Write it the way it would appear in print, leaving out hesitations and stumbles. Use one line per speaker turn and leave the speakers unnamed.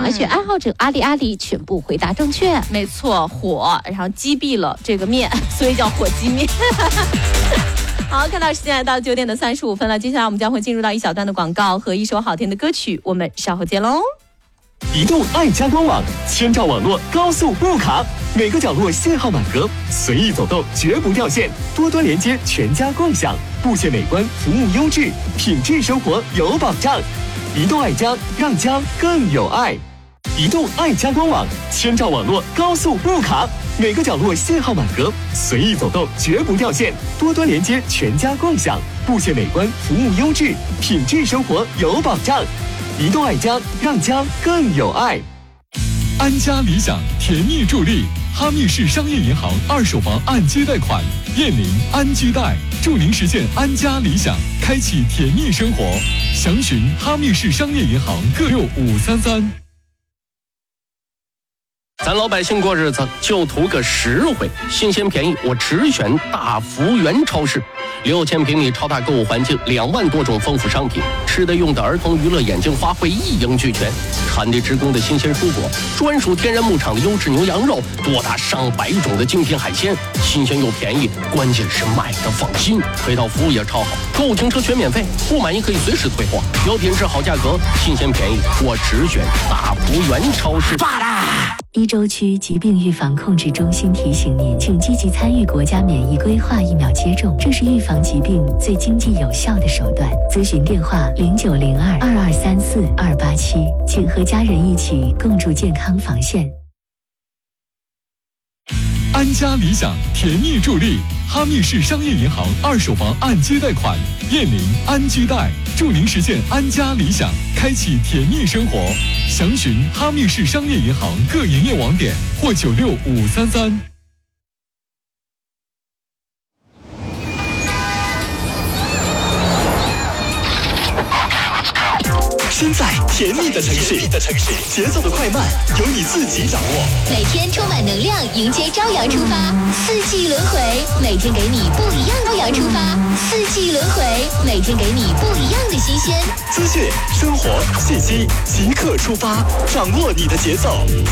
滑雪爱好者阿里全部回答正确。
没错，火，然后击毙了这个面，所以叫火鸡面。好，看到时间来到9点的35分了，接下来我们将会进入到一小段的广告和一首好听的歌曲，我们稍后见喽。
移动爱家官网，千兆网络高速不卡，每个角落信号满格，随意走动绝不掉线，多端连接全家共享，布线美观，服务优质，品质生活有保障。移动爱家，让家更有爱。移动爱家官网，千兆网络高速不卡，每个角落信号满格，随意走动绝不掉线，多端连接全家共享，布线美观，服务优质，品质生活有保障。移动爱家，让家更有爱。
安家理想甜蜜助力，哈密市商业银行二手房按揭贷款，燕邻安居贷，助您实现安家理想，开启甜蜜生活。详询哈密市商业银行各6533。
咱老百姓过日子就图个实惠，新鲜便宜，我只选大福源超市。6000平米超大购物环境，2万多种丰富商品，吃的用的儿童娱乐眼镜花卉一应俱全。产地直供的新鲜蔬果，专属天然牧场的优质牛羊肉，多达上百种的精品海鲜，新鲜又便宜，关键是买的放心。配套服务也超好，购物停车全免费，不满意可以随时退货。有品质好价格，新鲜便宜，我只选大福源超市。
伊州区疾病预防控制中心提醒您，请积极参与国家免疫规划疫苗接种，这是预防疾病最经济有效的手段。咨询电话0902-2234-287，请和家人一起共筑健康防线。
安家理想甜蜜助力，哈密市商业银行二手房按揭贷款，燕邻安居贷，助您实现安家理想，开启甜蜜生活。详询哈密市商业银行各营业网点或96533。
身在甜蜜的城市，节奏的快慢由你自己掌握。
每天充满能量，迎接朝阳出发。四季轮回，每天给你不一样。朝阳出发，四季轮回，每天给你不一样的新鲜
资讯、生活、信息即刻出发，掌握你的节奏。